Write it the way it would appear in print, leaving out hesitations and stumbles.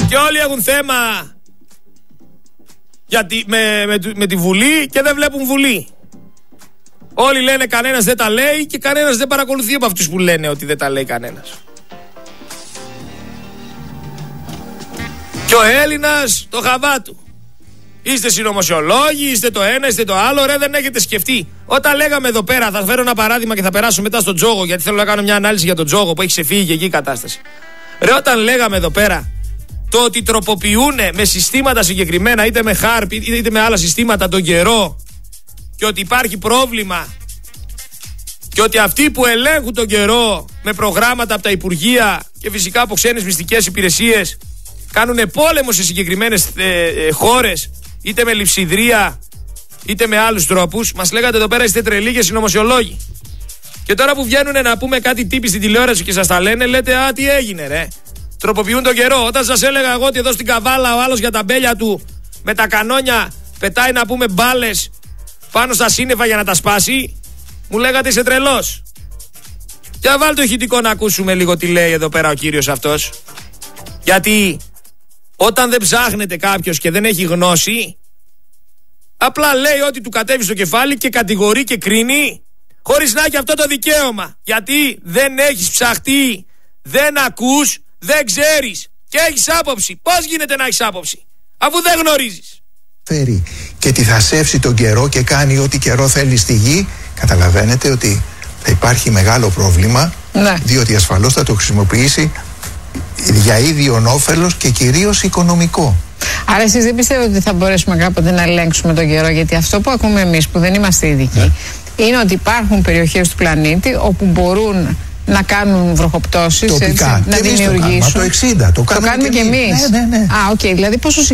Και όλοι έχουν θέμα με τη Βουλή και δεν βλέπουν Βουλή. Όλοι λένε κανένας δεν τα λέει και κανένας δεν παρακολουθεί από αυτούς που λένε ότι δεν τα λέει κανένας. Και ο Έλληνας το χαβά του. Είστε συνωμοσιολόγοι, είστε το ένα, είστε το άλλο. Ρε, δεν έχετε σκεφτεί. Όταν λέγαμε εδώ πέρα, θα φέρω ένα παράδειγμα και θα περάσω μετά στον τζόγο, γιατί θέλω να κάνω μια ανάλυση για τον τζόγο που έχει ξεφύγει εκεί η κατάσταση. Ρε, όταν λέγαμε εδώ πέρα το ότι τροποποιούν με συστήματα συγκεκριμένα, είτε με χάρπ είτε με άλλα συστήματα, τον καιρό, και ότι υπάρχει πρόβλημα, και ότι αυτοί που ελέγχουν τον καιρό με προγράμματα από τα Υπουργεία και φυσικά από ξένες μυστικές υπηρεσίες κάνουν πόλεμο σε συγκεκριμένες χώρες, είτε με λειψιδρία είτε με άλλους τρόπους. Μας λέγατε εδώ πέρα είστε τρελοί και συνωμοσιολόγοι. Και τώρα που βγαίνουν να πούμε κάτι τύποι στην τηλεόραση και σας τα λένε, λέτε α, τι έγινε ρε. Τροποποιούν τον καιρό. Όταν σας έλεγα εγώ ότι εδώ στην Καβάλα ο άλλος για τα μπέλια του με τα κανόνια πετάει να πούμε μπάλες πάνω στα σύννεφα για να τα σπάσει, μου λέγατε είσαι τρελός. Για βάλτε το ηχητικό να ακούσουμε λίγο τι λέει εδώ πέρα ο κύριος αυτός. Γιατί όταν δεν ψάχνετε κάποιος και δεν έχει γνώση, απλά λέει ότι του κατέβει στο κεφάλι και κατηγορεί και κρίνει χωρίς να έχει αυτό το δικαίωμα. Γιατί δεν έχεις ψαχτεί, δεν ακούς, δεν ξέρεις και έχεις άποψη. Πώς γίνεται να έχεις άποψη αφού δεν γνωρίζεις? Και τι θα σέψει τον καιρό και κάνει ό,τι καιρό θέλει στη γη. Καταλαβαίνετε ότι θα υπάρχει μεγάλο πρόβλημα, ναι. Διότι ασφαλώς θα το χρησιμοποιήσει για ίδιον όφελος και κυρίως οικονομικό. Άρα εσείς δεν πιστεύετε ότι θα μπορέσουμε κάποτε να ελέγξουμε τον καιρό? Γιατί αυτό που ακούμε εμείς που δεν είμαστε ειδικοί, είναι ότι υπάρχουν περιοχές του πλανήτη όπου μπορούν να κάνουν βροχοπτώσεις, τοπικά, έτσι, να δημιουργήσουν. Το 60 το κάνουμε και εμείς. Ναι. Α, οκ, δηλαδή πόσο